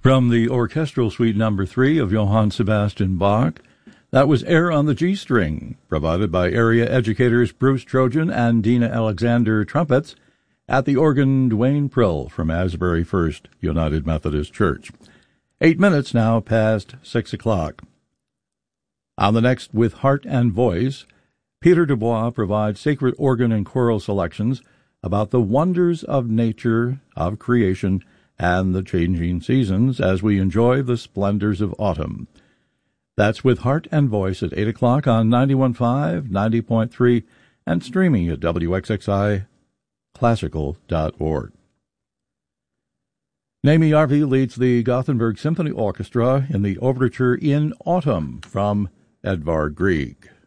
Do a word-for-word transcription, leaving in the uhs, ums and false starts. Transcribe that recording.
From the Orchestral Suite Number three of Johann Sebastian Bach, that was Air on the G-String, provided by area educators Bruce Trojan and Dina Alexander trumpets, at the organ Dwayne Prill from Asbury First United Methodist Church. Eight minutes now past six o'clock. On the next With Heart and Voice, Peter Dubois provides sacred organ and choral selections about the wonders of nature, of creation, and the changing seasons as we enjoy the splendors of autumn. That's With Heart and Voice at eight o'clock on ninety-one point five, ninety point three, and streaming at W X X I classical dot org. Naomi Arvey leads the Gothenburg Symphony Orchestra in the overture In Autumn from Edvard Grieg.